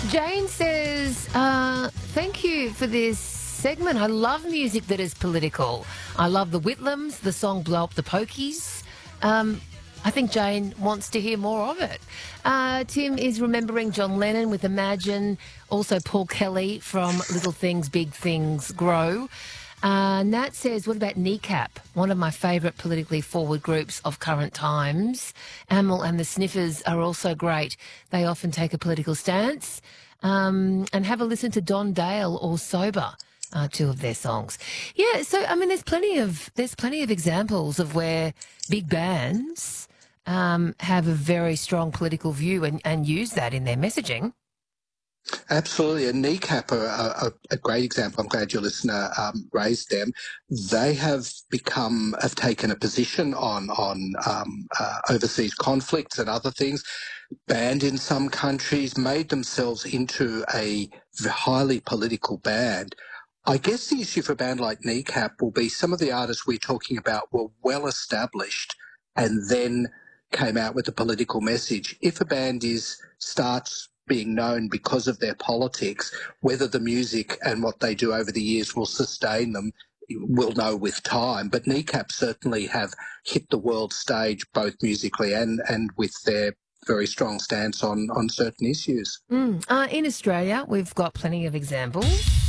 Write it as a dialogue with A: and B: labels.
A: Jane says, thank you for this segment. I love music that is political. I love the Whitlams, the song Blow Up the Pokies. I think Jane wants to hear more of it. Tim is remembering John Lennon with Imagine, also Paul Kelly from Little Things, Big Things Grow. Nat says, what about Kneecap, one of my favourite politically forward groups of current times. Amel and the Sniffers are also great. They often take a political stance. And have a listen to Don Dale or Sober, two of their songs. Yeah, so, I mean, there's plenty of examples of where big bands have a very strong political view and use that in their messaging.
B: Absolutely, and Kneecap are a great example. I'm glad your listener raised them. They have taken a position on overseas conflicts and other things, banned in some countries, made themselves into a highly political band. I guess the issue for a band like Kneecap will be some of the artists we're talking about were well established and then came out with a political message. If a band starts being known because of their politics, whether the music and what they do over the years will sustain them, we'll know with time. But Kneecap certainly have hit the world stage, both musically and with their very strong stance on certain issues.
A: In Australia, we've got plenty of examples.